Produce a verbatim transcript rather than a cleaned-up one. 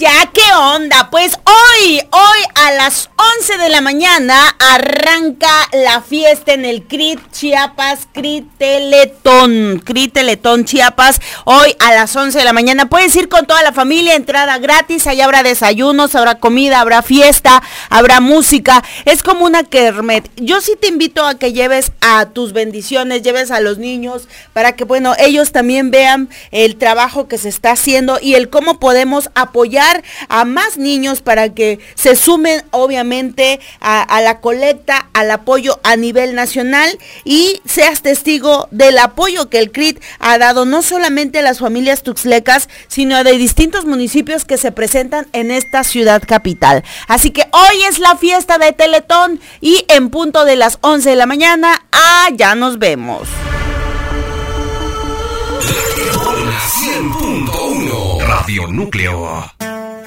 ya, ¿qué onda? Pues hoy, hoy a las once de la mañana arranca la fiesta en el C R I T Chiapas, C R I T Teletón, C R I T Teletón Chiapas, hoy a las once de la mañana. Puedes ir con toda la familia, entrada gratis, allá habrá desayunos, habrá comida, habrá fiesta, habrá música, es como una kermet. Yo sí te invito a que lleves a tus bendiciones, lleves a los niños, para que, bueno, ellos también vean el trabajo que se está haciendo y el cómo podemos apoyar a más niños para que se sumen obviamente a, a la colecta, al apoyo a nivel nacional y seas testigo del apoyo que el C R I T ha dado no solamente a las familias tuxtlecas, sino de distintos municipios que se presentan en esta ciudad capital. Así que hoy es la fiesta de Teletón y en punto de las once de la mañana, ah, ya nos vemos. cien punto uno Radio Núcleo.